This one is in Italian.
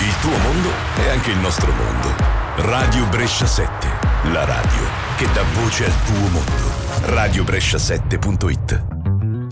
Il tuo mondo è anche il nostro mondo. Radio Brescia 7, la radio che dà voce al tuo mondo. radiobrescia7.it